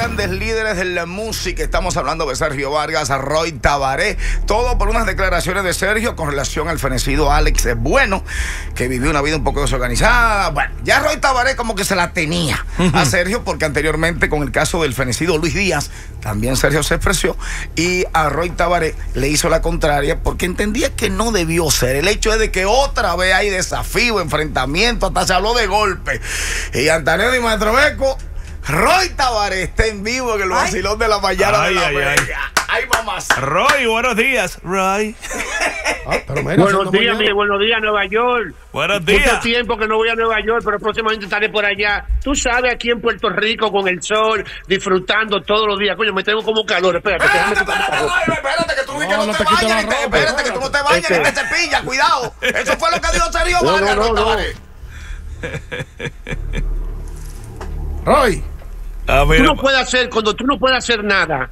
grandes líderes de la música. Estamos hablando de Sergio Vargas, Roy Tabaré. Todo por unas declaraciones de Sergio con relación al fenecido Alex Bueno, que vivió una vida un poco desorganizada. Bueno, ya Roy Tabaré como que se la tenía a Sergio, porque anteriormente con el caso del fenecido Luis Díaz, también Sergio se expresó y a Roy Tabaré le hizo la contraria porque entendía que no debió ser. El hecho es de que otra vez hay desafío, enfrentamiento, hasta se habló de golpe. Y Antonio y Maestro Beco, Roy Tabaré está en vivo en el vacilón de la mañana de la Mega. Ay, mamás. Roy, buenos días. Roy. Buenos días, buenos días, Nueva York. Buenos días. Mucho tiempo que no voy a Nueva York, pero próximamente estaré por allá. Tú sabes, aquí en Puerto Rico, con el sol, disfrutando todos los días. Coño, me tengo como calor. Espérate, espérate que tú no te bañas. Espérate que tú no te bañas ni te cepillas. Cuidado. Eso fue lo que dijo Sergio Vargas, Roy Tabaré. Roy, tú no puedes hacer, cuando tú no puedes hacer nada,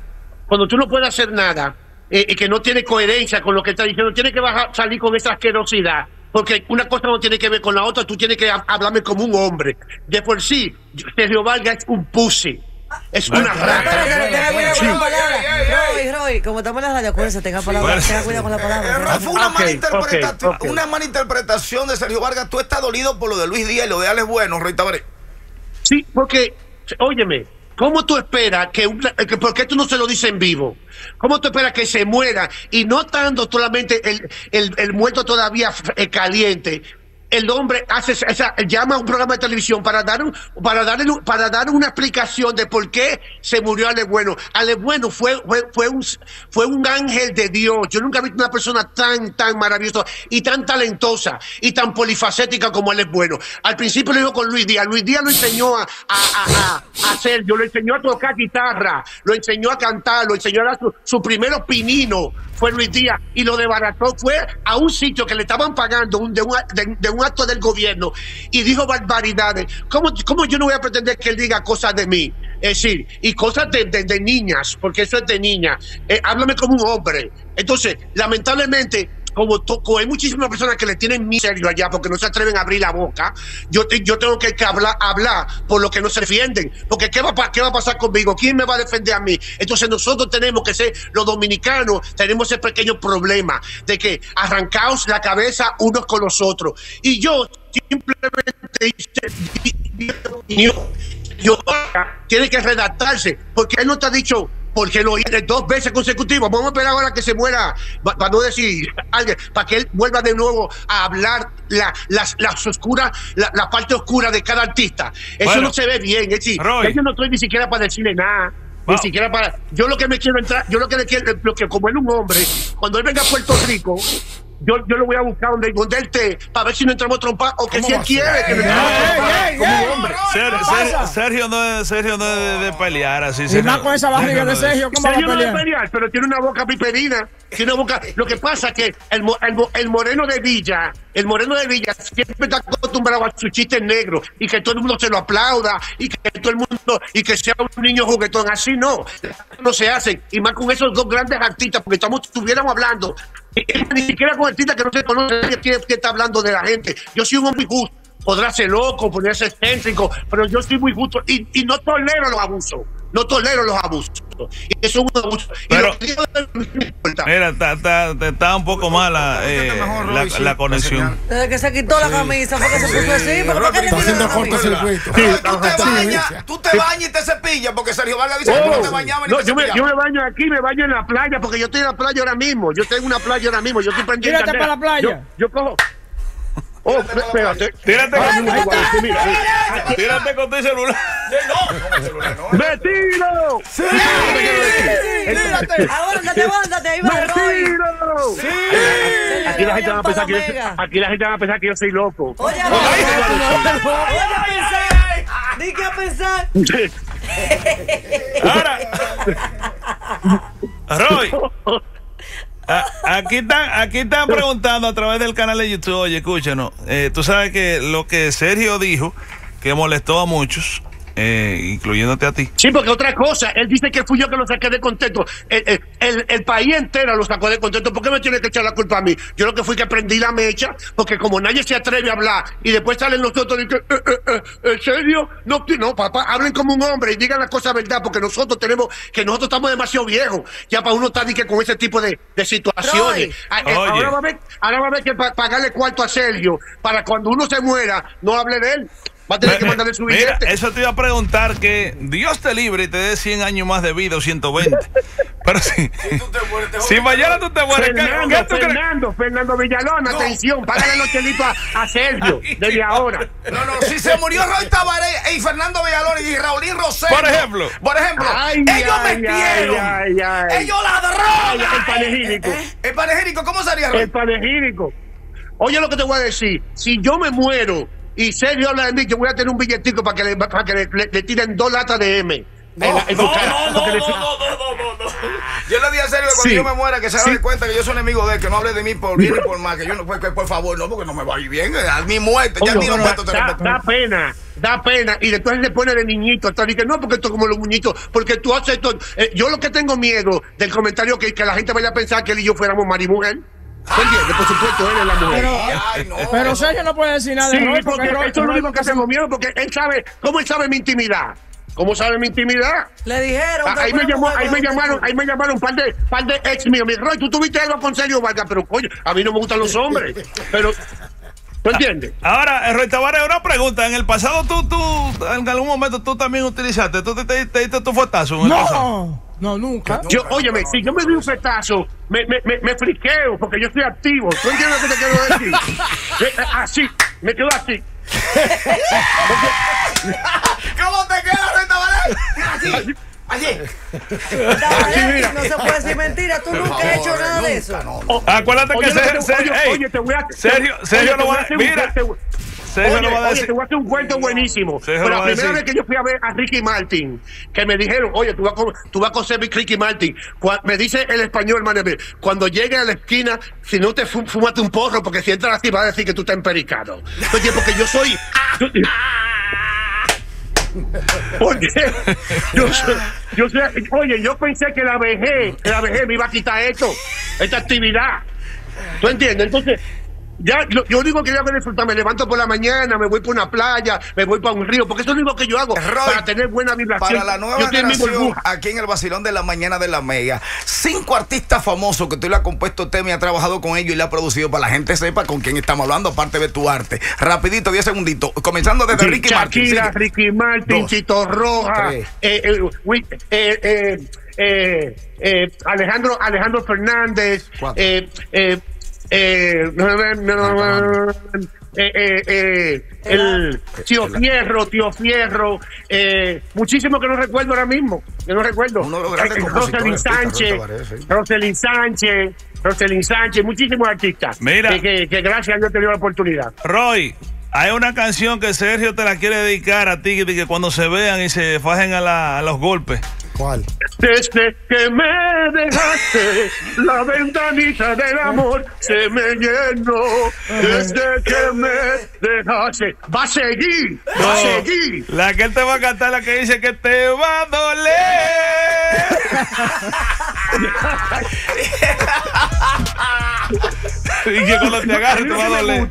y que no tiene coherencia con lo que está diciendo, tienes que salir con esa asquerosidad, porque una cosa no tiene que ver con la otra. Tú tienes que hablarme como un hombre. De por sí, Sergio Vargas es un pussy. Es una rata. Roy, como estamos en la radio, acuérdense, tenga cuidado con la palabra. Fue una mala interpretación de Sergio Vargas. Tú estás dolido por lo de Luis Díaz y lo de Alex Bueno, Roy Tabaré. Sí, porque, óyeme, ¿cómo tú esperas por qué tú no se lo dices en vivo? ¿Cómo tú esperas que se muera y no estando solamente el muerto todavía caliente? El hombre llama a un programa de televisión para dar una explicación de por qué se murió Alex Bueno. Alex Bueno fue un ángel de Dios. Yo nunca he visto una persona tan maravillosa y tan talentosa y tan polifacética como Alex Bueno. Al principio lo dijo con Luis Díaz. Luis Díaz lo enseñó a Sergio, lo enseñó a tocar guitarra, lo enseñó a cantar, lo enseñó a dar su primer pinino. Fue Luis Díaz, y lo desbarató. Fue a un sitio que le estaban pagando de un acto del gobierno y dijo barbaridades. ¿Cómo yo no voy a pretender que él diga cosas de mí? Es decir, y cosas de niñas, porque eso es de niñas. Háblame como un hombre. Entonces, lamentablemente, como hay muchísimas personas que le tienen miserio allá porque no se atreven a abrir la boca, yo tengo que hablar por lo que no se defienden. Porque ¿qué va a pasar conmigo? ¿Quién me va a defender a mí? Entonces nosotros tenemos que ser, los dominicanos, tenemos ese pequeño problema de que arrancaos la cabeza unos con los otros. Y yo simplemente tiene que redactarse, porque él no te ha dicho, porque lo hice 2 veces consecutivas. Vamos a esperar ahora que se muera, para no decir alguien, para que él vuelva de nuevo a hablar las oscuras, la parte oscura de cada artista. Eso no se ve bien. Es decir, yo no estoy ni siquiera para decirle nada. Ni siquiera para. Yo lo que me quiero entrar, yo lo que le quiero, como él es un hombre, cuando él venga a Puerto Rico, yo lo voy a buscar donde él esté, para ver si no entramos a trompar, o que si él quiere que me entramos a trompar como un hombre. Sergio no es de pelear así. Si no con esa barriga de Sergio, ¿cómo va a pelear? No pelear, pero tiene una boca piperina. Tiene una boca. Lo que pasa es que el moreno de Villa siempre está acostumbrado a sus chistes negros y que todo el mundo se lo aplauda y que todo el mundo, y que sea un niño juguetón. Así no se hace. Y más con esos 2 grandes artistas, porque estuviéramos hablando. Ni siquiera con artistas que no se conocen, que está hablando de la gente. Yo soy un hombre justo. Podrá ser loco, podrá ser excéntrico, pero yo soy muy justo y no tolero los abusos. Y eso es un abuso. Pero, mira, está un poco mala la conexión. Desde que se quitó la camisa fue que se puso así. Pero ¿por qué está haciendo cortocircuito? Tú te bañas y te cepillas, porque Sergio Vargas dice que no te bañaba ni te cepillaba. Yo me baño aquí, me baño en la playa, porque yo estoy en la playa ahora mismo. Yo tengo una playa ahora mismo. Yo estoy pendiente. Tírate para la playa. Yo cojo. Espérate. Tírate con tu celular. ¡Me tiro! ¡Sí! Tírate. Ahora levántate, ahí va Roy. ¡Sí! Aquí la gente va a pensar que yo soy loco. Oye, a pensar. Di que a pensar. Ahora, Roy, aquí están preguntando a través del canal de YouTube. Oye, escúchanos, tú sabes que lo que Sergio dijo, que molestó a muchos, incluyéndote a ti. Sí, porque otra cosa, él dice que fui yo que lo saqué de contexto. El país entero lo sacó de contexto. ¿Por qué me tiene que echar la culpa a mí? Yo lo que fui que prendí la mecha, porque como nadie se atreve a hablar, y después salen los otros y dicen, ¿en serio? No, papá, hablen como un hombre y digan las cosas verdad, porque nosotros estamos demasiado viejos ya para uno estar con ese tipo de situaciones. Ahora va a haber que pagarle cuarto a Sergio para cuando uno se muera, no hable de él. Va a tener que mandarle su billete. Mira, eso te iba a preguntar, que Dios te libre y te dé 100 años más de vida o 120. Pero si mañana tú te mueres, Fernando Villalón, atención, págale los chelitos a Sergio desde ahora. No, si se murió Roy Tabaré y Fernando Villalón y Raulín Rosero. Por ejemplo, ellos metieron. Ellos ladrones. El panegírico. El panegírico, ¿cómo sería, Roy? El panegírico. Oye lo que te voy a decir. Si yo me muero y Sergio habla de mí, yo voy a tener un billetico para que le tiren 2 latas de M. No. Yo le dije a Sergio que cuando yo me muera que se haga de cuenta que yo soy enemigo de él, que no hable de mí por bien y por mal, que yo no, que por favor, no, porque no me va a ir bien, a mi muerte, ya ni da pena, y después se pone de niñito, hasta dice, no, porque esto es como los muñitos, porque tú haces esto, yo lo que tengo miedo del comentario que la gente vaya a pensar que él y yo fuéramos marimujer. ¿Me entiendes? Por supuesto, él es la mujer. Pero Sergio no puede decir nada de Roy, porque eso es lo único que tengo miedo, porque él sabe, ¿cómo él sabe mi intimidad? ¿Cómo sabe mi intimidad? Le dijeron. Ahí me llamaron un par de ex míos. Roy, tú tuviste algo con Sergio Vargas, pero coño, a mí no me gustan los hombres. Pero, ¿tú entiendes? Ahora, Roy Tabaré, una pregunta. En el pasado, tú en algún momento, tú también utilizaste, tú te diste tu fuetazo en el pasado. No, nunca. Óyeme, si yo me doy un fetazo, me friqueo, porque yo estoy activo. ¿Tú entiendes lo que te quiero decir? Así, me quedo así. ¿Cómo te quedas, Roy Tabaré? Así. Tabaré, no se puede decir mentira. Tú nunca has hecho nada de eso. Acuérdate que Sergio lo va a decir. Mira. Oye, te voy a hacer un cuento buenísimo. Pero la primera vez que yo fui a ver a Ricky Martin, que me dijeron, oye, tú vas a conocer a Ricky Martin. Me dice el español, man, cuando llegue a la esquina, si no te fúmate un porro, porque si entras así va a decir que tú estás empericado. Oye, porque yo soy... Oye, yo pensé que la vejez me iba a quitar esta actividad. ¿Tú entiendes? Entonces... Ya, yo digo que yo hago disfrutar, me levanto por la mañana, me voy por una playa, me voy para un río, porque eso es lo único que yo hago, Roy, para tener buena vibración. Para la nueva generación, aquí en el vacilón de la mañana de la Mega, 5 artistas famosos que tú le has compuesto tema y has trabajado con ellos y le has producido, para la gente sepa con quién estamos hablando, aparte de tu arte. Rapidito, 10 segunditos, comenzando desde Ricky Martin. Shakira, Ricky Martin, 2, Chito Roja, Alejandro Fernández, 4. El Tío Fierro, muchísimo que no recuerdo ahora mismo, Uno de los grandes compositores, Roselyn Sánchez, muchísimos artistas. Mira, que gracias a Dios te dio la oportunidad. Roy, hay una canción que Sergio te la quiere dedicar a ti, que cuando se vean y se fajen a los golpes. ¿Cuál? Desde que me dejaste, la ventanita del amor se me llenó. Desde que me dejaste. Va a seguir. La que él te va a cantar, la que dice que te va a doler. Y que cuando te agarre te va a doler.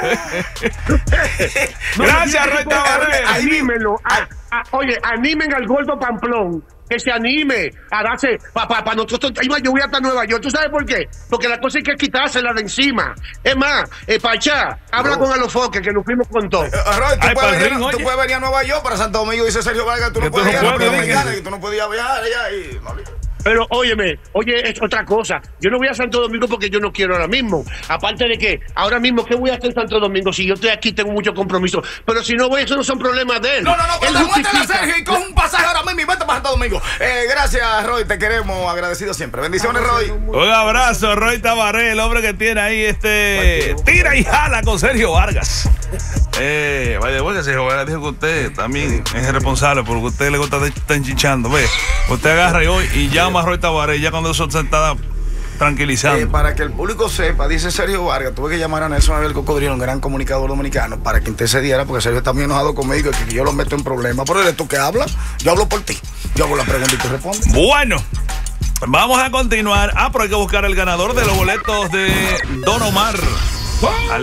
Gracias, Roy Tabaré. Anímenlo. Oye, animen al gordo Pamplón. Que se anime a darse para nosotros. Yo voy hasta Nueva York. ¿Tú sabes por qué? Porque la cosa hay que quitársela de encima. Es más, Pachá, habla con Alofoque, que nos fuimos con todo. Roy, tú puedes venir a Nueva York para Santo Domingo, dice Sergio Vargas, tú no puedes ir a República Dominicana, y tú no podías viajar allá y no. Pero oye, es otra cosa. Yo no voy a Santo Domingo porque yo no quiero ahora mismo. Aparte de que ahora mismo, ¿qué voy a hacer en Santo Domingo? Si yo estoy aquí, tengo mucho compromiso. Pero si no voy, eso no son problemas de él. No, pues demuéstrale a Sergio y con un pasaje ahora mismo y vete para Santo Domingo. Gracias, Roy, te queremos, agradecido siempre. Bendiciones, Roy. Un abrazo, Roy Tabaré, el hombre que tiene ahí tira y jala con Sergio Vargas. Vaya, que Sergio Vargas dijo que usted también es responsable porque a usted le gusta estar enchichando. Ve, usted agarra y llama a Roy Tabaré, ya cuando eso sentada tranquilizando. Para que el público sepa, dice Sergio Vargas, tuve que llamar a Nelson Abel Cocodrilo, un gran comunicador dominicano, para que intercediera, porque Sergio está muy enojado conmigo y que yo lo meto en problemas. Pero eres tú que hablas, yo hablo por ti. Yo hago la pregunta y tú respondes. Bueno, vamos a continuar. Pero hay que buscar el ganador de los boletos de Don Omar. Al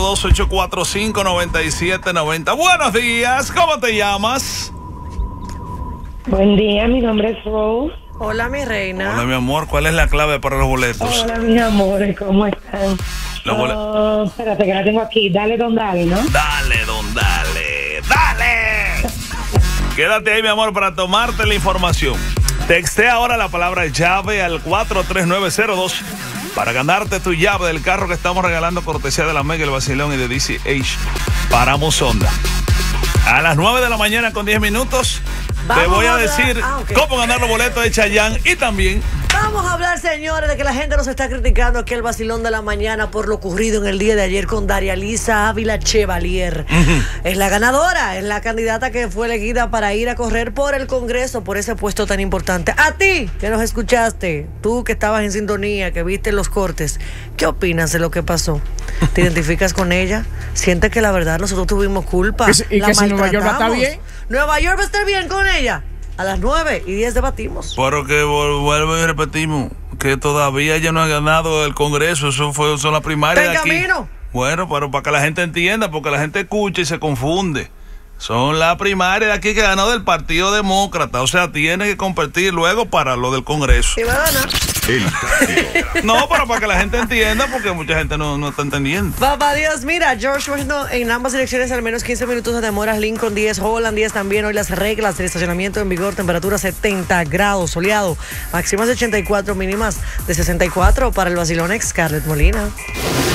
212-845-9790. Buenos días, ¿cómo te llamas? Buen día, mi nombre es Rose. Hola, mi reina. Hola, mi amor, ¿cuál es la clave para los boletos? Hola, mis amores, ¿cómo están? Espérate, que la tengo aquí. Dale, don Dale, ¿no? Dale, don Dale, dale. Quédate ahí, mi amor, para tomarte la información. Textea ahora la palabra llave al 43902 para ganarte tu llave del carro que estamos regalando cortesía de la Mega, el Vacilón y de DCH. Paramos Honda. A las 9 de la mañana con 10 minutos te voy a decir cómo ganar los boletos de Chayanne y también... Vamos a hablar, señores, de que la gente nos está criticando aquí el Vacilón de la Mañana por lo ocurrido en el día de ayer con Daria Lisa Ávila Chevalier. Es la ganadora, es la candidata que fue elegida para ir a correr por el Congreso, por ese puesto tan importante. A ti, que nos escuchaste, tú que estabas en sintonía, que viste los cortes, ¿qué opinas de lo que pasó? ¿Te identificas con ella? ¿Sientes que la verdad nosotros tuvimos culpa? ¿Y que si Nueva York va a estar bien? ¿Nueva York va a estar bien con ella? A las 9:10 debatimos. Pero que vuelvo y repetimos que todavía ella no ha ganado el Congreso. Son las primarias de aquí. Camino. Bueno, pero para que la gente entienda, porque la gente escucha y se confunde. Son las primarias de aquí que ganó del Partido Demócrata. O sea, tiene que competir luego para lo del Congreso. ¿Y va a ganar? No, pero para que la gente entienda, porque mucha gente no está entendiendo. Papá Dios, mira, George Washington en ambas direcciones al menos 15 minutos de demoras, Lincoln 10, Holland 10 también. Hoy las reglas del estacionamiento en vigor, temperatura 70 grados, soleado, máximas de 84, mínimas de 64 para el Vacilón ex Scarlett Molina.